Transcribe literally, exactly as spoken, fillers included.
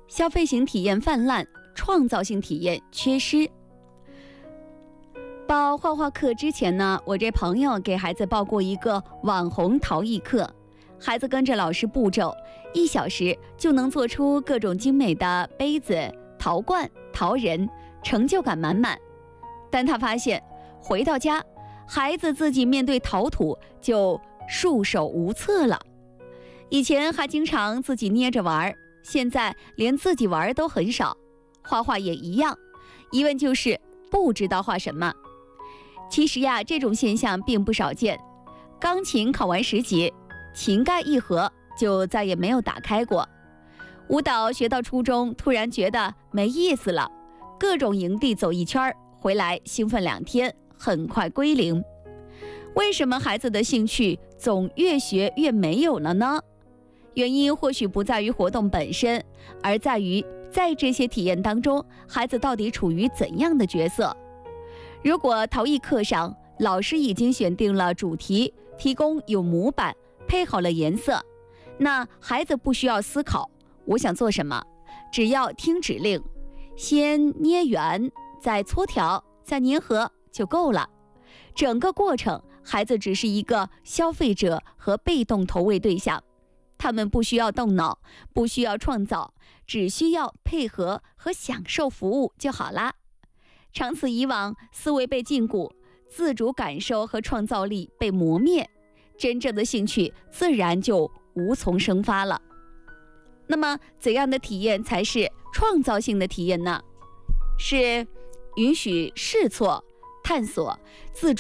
消费型体验泛滥，创造性体验缺失。报画画课之前呢，我这朋友给孩子报过一个网红陶艺课，孩子跟着老师步骤，一小时就能做出各种精美的杯子、陶罐、陶人，成就感满满。但他发现回到家，孩子自己面对陶土就束手无策了。以前还经常自己捏着玩，现在连自己玩都很少。画画也一样，疑问就是不知道画什么。其实呀，这种现象并不少见。钢琴考完十级，琴盖一合就再也没有打开过。舞蹈学到初中，突然觉得没意思了，各种营地走一圈，回来兴奋两天，很快归零。为什么孩子的兴趣总越学越没有了呢？原因或许不在于活动本身，而在于在这些体验当中，孩子到底处于怎样的角色。如果陶艺课上老师已经选定了主题，提供有模板，配好了颜色，那孩子不需要思考我想做什么，只要听指令，先捏圆，再搓条，再粘合就够了。整个过程，孩子只是一个消费者和被动投喂对象，他们不需要动脑，不需要创造，只需要配合和享受服务就好啦。长此以往，思维被禁锢，自主感受和创造力被磨灭，真正的兴趣自然就无从生发了。那么怎样的体验才是创造性的体验呢？是允许试错、探索、自主